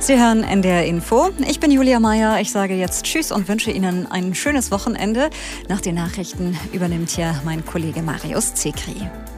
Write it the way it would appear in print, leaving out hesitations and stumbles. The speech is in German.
Sie hören NDR Info. Ich bin Julia Meyer. Ich sage jetzt Tschüss und wünsche Ihnen ein schönes Wochenende. Nach den Nachrichten übernimmt hier mein Kollege Marius Zekri.